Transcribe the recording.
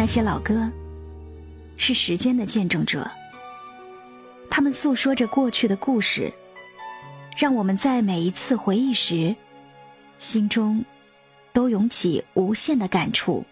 那些老歌是时间的见证者，他们诉说着过去的故事，让我们在每一次回忆时，心中都涌起无限的感触。